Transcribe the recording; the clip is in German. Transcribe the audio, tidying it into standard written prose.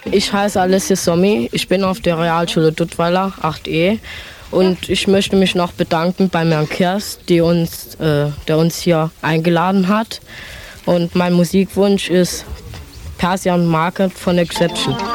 Ich heiße Alessia Sommi, ich bin auf der Realschule Duttweiler 8e und ich möchte mich noch bedanken bei Herrn Kerst, der uns hier eingeladen hat. Und mein Musikwunsch ist Persian Market von Exception.